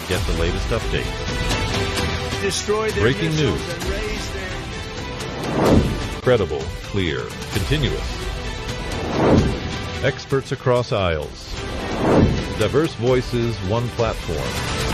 get the latest updates. Destroy their Breaking missiles news. and raise their... Credible, clear, continuous. Experts across aisles. Diverse voices, one platform.